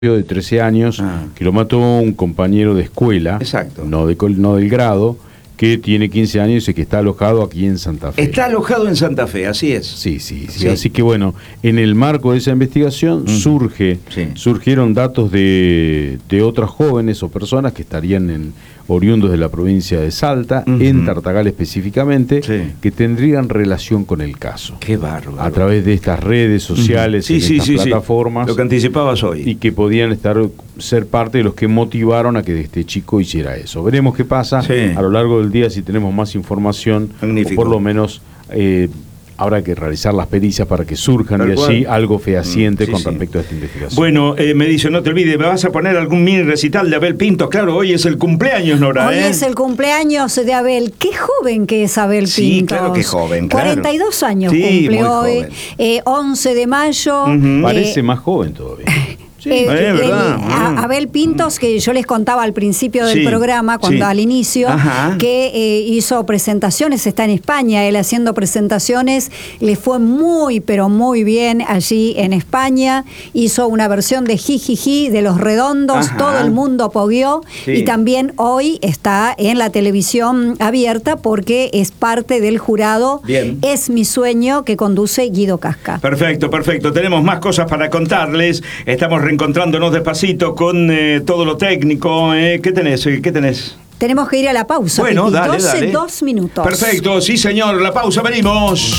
de 13 años que lo mató un compañero de escuela, exacto, no del grado, que tiene 15 años y que está alojado aquí en Santa Fe. Está alojado en Santa Fe, así es. Sí. Así que bueno, en el marco de esa investigación surgieron datos de otras jóvenes o personas que estarían oriundos de la provincia de Salta, en Tartagal específicamente, que tendrían relación con el caso. Qué bárbaro. A través de estas redes sociales, estas plataformas. Lo que anticipabas hoy. Y que podían ser parte de los que motivaron a que este chico hiciera eso. Veremos qué pasa a lo largo del día, si tenemos más información. Magnífico. O por lo menos habrá que realizar las pericias para que surjan de allí algo fehaciente con respecto a esta investigación. Bueno, me dice, no te olvides, ¿me vas a poner algún mini recital de Abel Pintos? Claro, hoy es el cumpleaños, Nora. Hoy es el cumpleaños de Abel. Qué joven que es Abel Pintos. Sí, claro que joven, claro. 42 años cumple hoy, 11 de mayo. Parece más joven todavía. Abel Pintos, que yo les contaba al principio del programa, al inicio, que hizo presentaciones, está en España, él haciendo presentaciones, le fue muy, pero muy bien allí en España, hizo una versión de Jijiji de Los Redondos, todo el mundo apoyó, y también hoy está en la televisión abierta porque es parte del jurado Es mi sueño, que conduce Guido Casca. Perfecto, tenemos más cosas para contarles, estamos reencontrándonos despacito con todo lo técnico. ¿Qué tenés? Tenemos que ir a la pausa. Bueno, Pipi. dale. 2 minutos. Perfecto, sí señor, la pausa, venimos.